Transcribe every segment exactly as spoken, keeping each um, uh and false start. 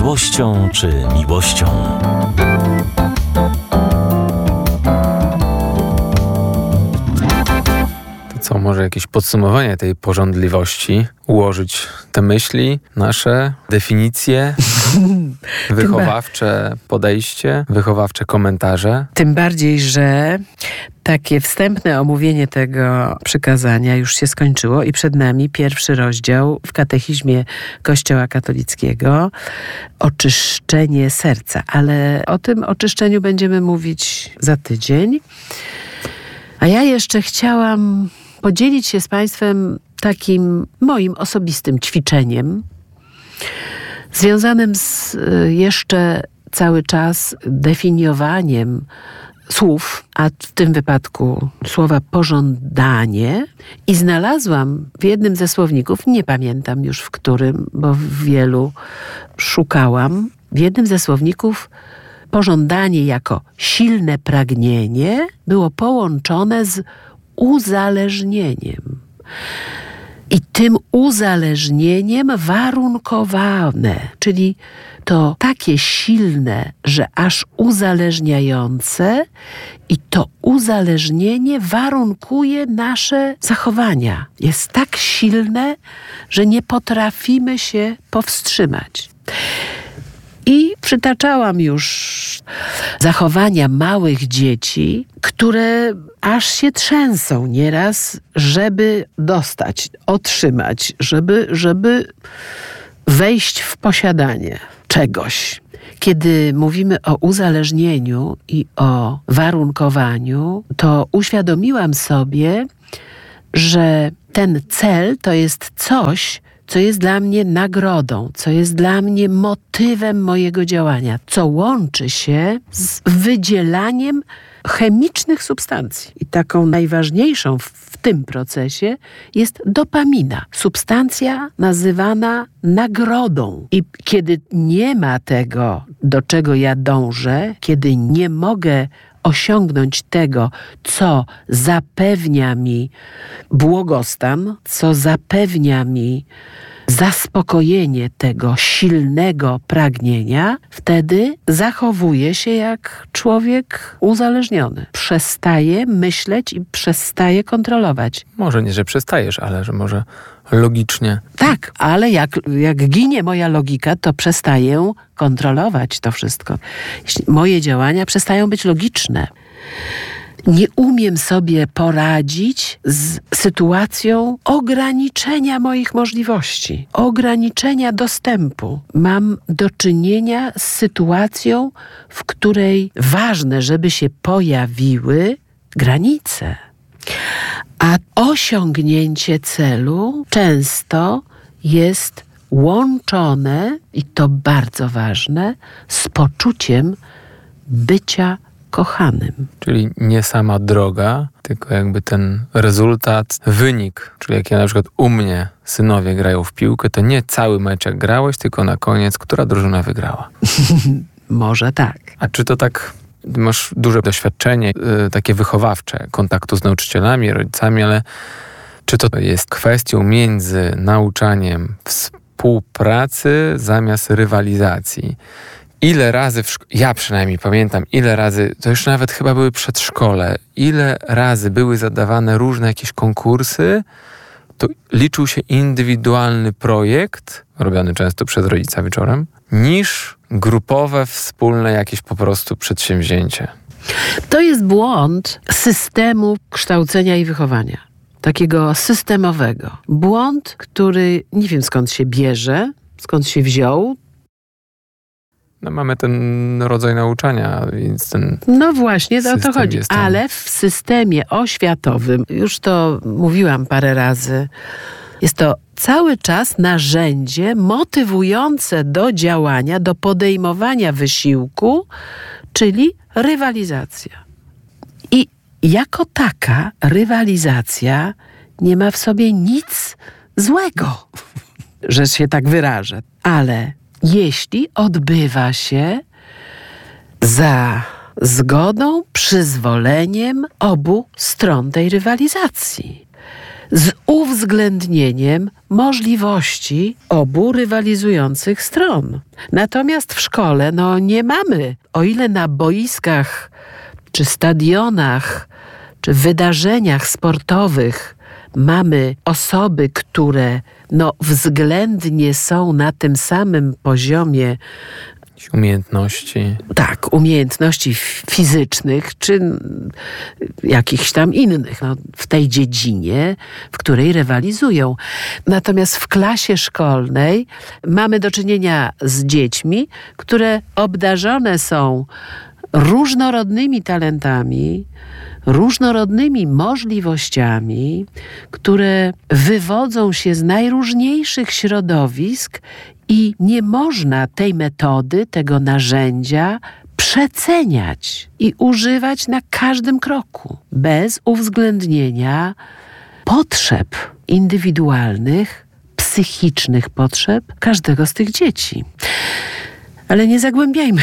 złością czy miłością. To co, może jakieś podsumowanie tej pożądliwości? Ułożyć te myśli, nasze definicje, wychowawcze podejście, wychowawcze komentarze? Tym bardziej, że takie wstępne omówienie tego przykazania już się skończyło i przed nami pierwszy rozdział w katechizmie Kościoła katolickiego, oczyszczenie serca. Ale o tym oczyszczeniu będziemy mówić za tydzień. A ja jeszcze chciałam podzielić się z Państwem takim moim osobistym ćwiczeniem, związanym z jeszcze cały czas definiowaniem słów, a w tym wypadku słowa pożądanie, i znalazłam w jednym ze słowników, nie pamiętam już w którym, bo w wielu szukałam, w jednym ze słowników pożądanie jako silne pragnienie było połączone z uzależnieniem. I tym uzależnieniem warunkowane, czyli to takie silne, że aż uzależniające, i to uzależnienie warunkuje nasze zachowania. Jest tak silne, że nie potrafimy się powstrzymać. I przytaczałam już zachowania małych dzieci, które aż się trzęsą nieraz, żeby dostać, otrzymać, żeby, żeby wejść w posiadanie czegoś. Kiedy mówimy o uzależnieniu i o warunkowaniu, to uświadomiłam sobie, że ten cel to jest coś, co jest dla mnie nagrodą, co jest dla mnie motywem mojego działania, co łączy się z wydzielaniem chemicznych substancji. I taką najważniejszą w tym procesie jest dopamina. Substancja nazywana nagrodą. I kiedy nie ma tego, do czego ja dążę, kiedy nie mogę osiągnąć tego, co zapewnia mi błogostan, co zapewnia mi zaspokojenie tego silnego pragnienia, wtedy zachowuje się jak człowiek uzależniony. Przestaje myśleć i przestaje kontrolować. Może nie, że przestajesz, ale że może logicznie. Tak, ale jak, jak ginie moja logika, to przestaję kontrolować to wszystko. Jeśli moje działania przestają być logiczne. Nie umiem sobie poradzić z sytuacją ograniczenia moich możliwości, ograniczenia dostępu. Mam do czynienia z sytuacją, w której ważne, żeby się pojawiły granice. A osiągnięcie celu często jest łączone, i to bardzo ważne, z poczuciem bycia kochanym. Czyli nie sama droga, tylko jakby ten rezultat, wynik. Czyli jak ja na przykład u mnie synowie grają w piłkę, to nie cały mecz jak grałeś, tylko na koniec, która drużyna wygrała. Może tak. A czy to tak, masz duże doświadczenie, yy, takie wychowawcze, kontaktu z nauczycielami, rodzicami, ale czy to jest kwestią między nauczaniem współpracy zamiast rywalizacji? Ile razy, w szko- ja przynajmniej pamiętam, ile razy, to już nawet chyba były przedszkole, ile razy były zadawane różne jakieś konkursy, to liczył się indywidualny projekt, robiony często przez rodzica wieczorem, niż grupowe, wspólne jakieś po prostu przedsięwzięcie. To jest błąd systemu kształcenia i wychowania. Takiego systemowego. Błąd, który nie wiem skąd się bierze, skąd się wziął. No mamy ten rodzaj nauczania, więc ten No właśnie, o to chodzi. tam... Ale w systemie oświatowym, już to mówiłam parę razy, jest to cały czas narzędzie motywujące do działania, do podejmowania wysiłku, czyli rywalizacja. I jako taka rywalizacja nie ma w sobie nic złego, że się tak wyrażę. Ale jeśli odbywa się za zgodą, przyzwoleniem obu stron tej rywalizacji. z uwzględnieniem możliwości obu rywalizujących stron. Natomiast w szkole no, nie mamy, o ile na boiskach, czy stadionach, czy wydarzeniach sportowych mamy osoby, które no, względnie są na tym samym poziomie umiejętności. Tak, umiejętności fizycznych, czy jakichś tam innych, no, w tej dziedzinie, w której rywalizują. Natomiast w klasie szkolnej mamy do czynienia z dziećmi, które obdarzone są różnorodnymi talentami, różnorodnymi możliwościami, które wywodzą się z najróżniejszych środowisk i nie można tej metody, tego narzędzia przeceniać i używać na każdym kroku, bez uwzględnienia potrzeb indywidualnych, psychicznych potrzeb każdego z tych dzieci. Ale nie zagłębiajmy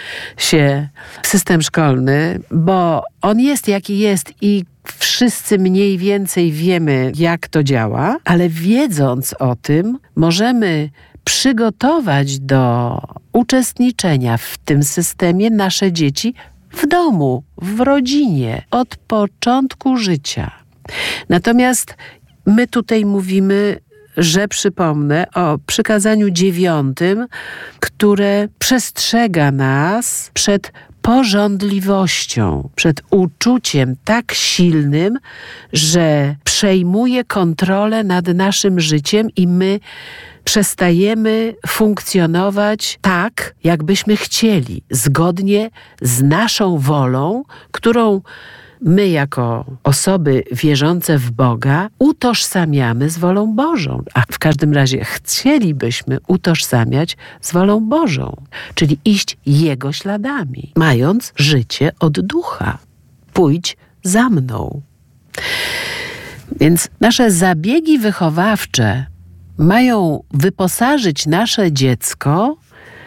się w system szkolny, bo on jest jaki jest i wszyscy mniej więcej wiemy, jak to działa, ale wiedząc o tym, możemy przygotować do uczestniczenia w tym systemie nasze dzieci w domu, w rodzinie, od początku życia. Natomiast my tutaj mówimy, że przypomnę o przykazaniu dziewiątym, które przestrzega nas przed pożądliwością, przed uczuciem tak silnym, że przejmuje kontrolę nad naszym życiem i my przestajemy funkcjonować tak, jakbyśmy chcieli, zgodnie z naszą wolą, którą my jako osoby wierzące w Boga utożsamiamy z wolą Bożą, a w każdym razie chcielibyśmy utożsamiać z wolą Bożą, czyli iść Jego śladami, mając życie od ducha. Pójdź za mną. Więc nasze zabiegi wychowawcze mają wyposażyć nasze dziecko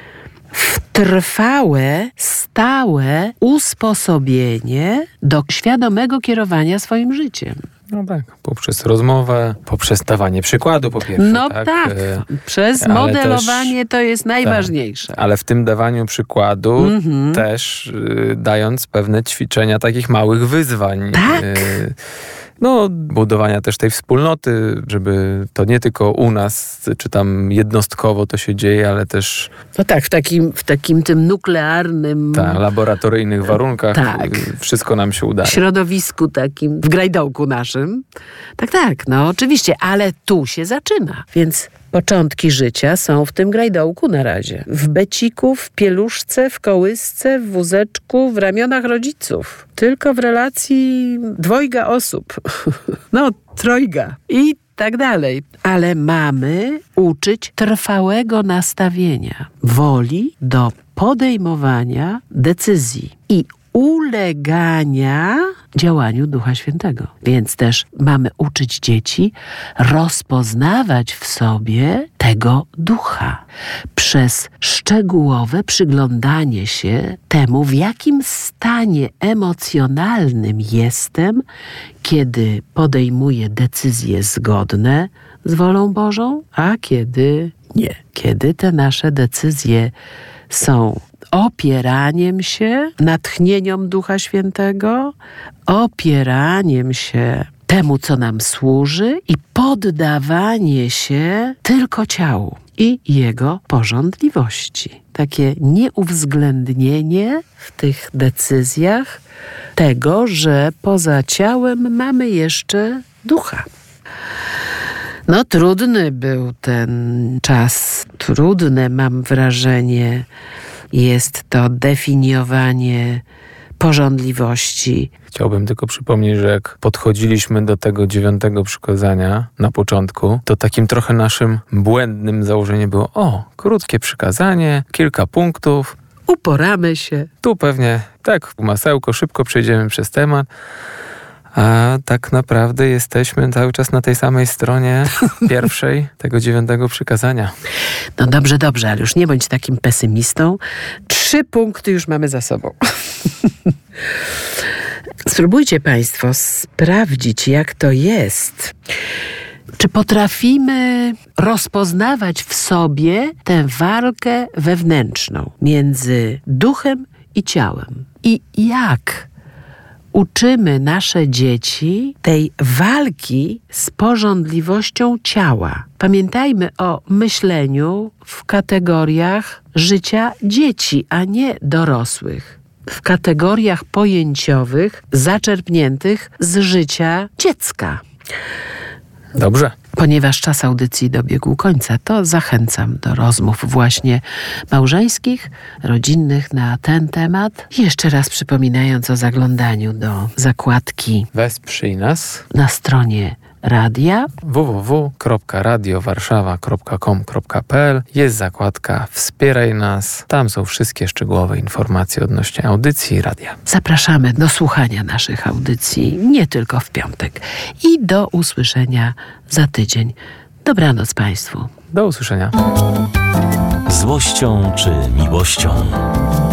w trwałe, stałe usposobienie do świadomego kierowania swoim życiem. No tak, poprzez rozmowę, poprzez dawanie przykładu po pierwsze. No tak, tak, e, przez ale modelowanie też, to jest najważniejsze. Tak, ale w tym dawaniu przykładu Mhm. też y, dając pewne ćwiczenia takich małych wyzwań. Tak. Y, No, budowania też tej wspólnoty, żeby to nie tylko u nas, czy tam jednostkowo to się dzieje, ale też No tak, w takim, w takim tym nuklearnym ta, laboratoryjnych warunkach Tak. y, wszystko nam się udaje. środowisku takim, w grajdołku naszym. Tak, tak, no oczywiście, ale tu się zaczyna. Więc początki życia są w tym grajdołku na razie. W beciku, w pieluszce, w kołysce, w wózeczku, w ramionach rodziców. Tylko w relacji dwojga osób. No, trojga. I tak dalej. Ale mamy uczyć trwałego nastawienia, woli do podejmowania decyzji i ulegania działaniu Ducha Świętego. Więc też mamy uczyć dzieci rozpoznawać w sobie tego Ducha przez szczegółowe przyglądanie się temu, w jakim stanie emocjonalnym jestem, kiedy podejmuję decyzje zgodne z wolą Bożą, a kiedy nie. Kiedy te nasze decyzje są opieraniem się natchnieniom Ducha Świętego, opieraniem się temu, co nam służy i poddawanie się tylko ciału i jego pożądliwości. Takie nieuwzględnienie w tych decyzjach tego, że poza ciałem mamy jeszcze Ducha. No trudny był ten czas. Trudne, mam wrażenie, jest to definiowanie pożądliwości. Chciałbym tylko przypomnieć, że jak podchodziliśmy do tego dziewiątego przykazania na początku, to takim trochę naszym błędnym założeniem było: o, krótkie przykazanie, kilka punktów. Uporamy się. Tu pewnie tak, masełko, szybko przejdziemy przez temat. A tak naprawdę jesteśmy cały czas na tej samej stronie pierwszej tego dziewiątego przykazania. No dobrze, dobrze, ale już nie bądź takim pesymistą. Trzy punkty już mamy za sobą. Spróbujcie Państwo sprawdzić, jak to jest. Czy potrafimy rozpoznawać w sobie tę walkę wewnętrzną między duchem i ciałem? I jak uczymy nasze dzieci tej walki z pożądliwością ciała? Pamiętajmy o myśleniu w kategoriach życia dzieci, a nie dorosłych. W kategoriach pojęciowych zaczerpniętych z życia dziecka. Dobrze. Ponieważ czas audycji dobiegł końca, to zachęcam do rozmów właśnie małżeńskich, rodzinnych na ten temat. Jeszcze raz przypominając o zaglądaniu do zakładki Wesprzyj nas. na stronie radia. w w w kropka radio warszawa kropka com kropka p l jest zakładka Wspieraj nas. Tam są wszystkie szczegółowe informacje odnośnie audycji radia. Zapraszamy do słuchania naszych audycji nie tylko w piątek. I do usłyszenia za tydzień. Dobranoc Państwu. Do usłyszenia. Złością czy miłością?